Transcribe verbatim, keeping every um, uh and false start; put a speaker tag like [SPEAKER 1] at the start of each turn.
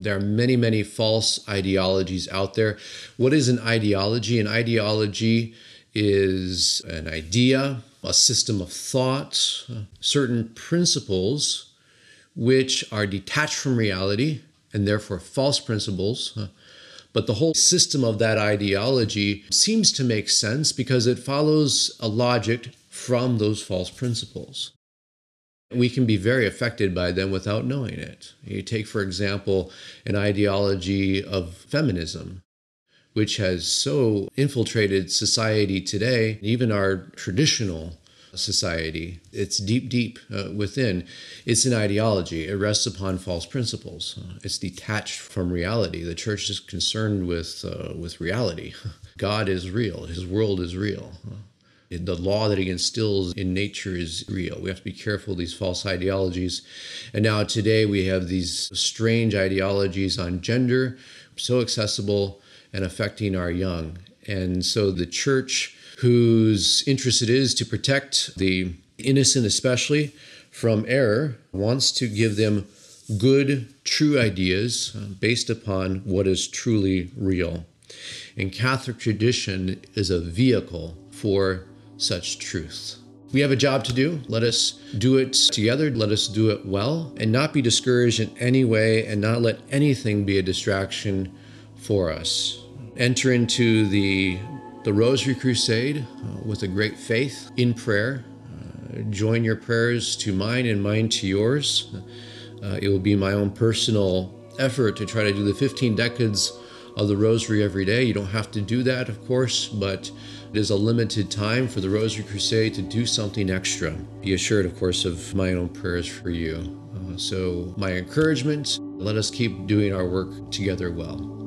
[SPEAKER 1] There are many, many false ideologies out there. What is an ideology? An ideology is an idea, a system of thought, certain principles which are detached from reality and therefore false principles. But the whole system of that ideology seems to make sense because it follows a logic from those false principles. We can be very affected by them without knowing it. You take, for example, an ideology of feminism, which has so infiltrated society today, even our traditional society. It's deep, deep uh, within. It's an ideology. It rests upon false principles. Uh, it's detached from reality. The church is concerned with uh, with reality. God is real. His world is real. Uh, The law that he instills in nature is real. We have to be careful of these false ideologies. And now today we have these strange ideologies on gender, so accessible and affecting our young. And so the church, whose interest it is to protect the innocent especially from error, wants to give them good, true ideas based upon what is truly real. And Catholic tradition is a vehicle for such truth. We have a job to do. Let us do it together. Let us do it well and not be discouraged in any way and not let anything be a distraction for us. Enter into the, the Rosary Crusade uh, with a great faith in prayer. Uh, join your prayers to mine and mine to yours. Uh, it will be my own personal effort to try to do the fifteen decades of the Rosary every day. You don't have to do that, of course, but it is a limited time for the Rosary Crusade to do something extra. Be assured, of course, of my own prayers for you. Uh, so my encouragement, let us keep doing our work together well.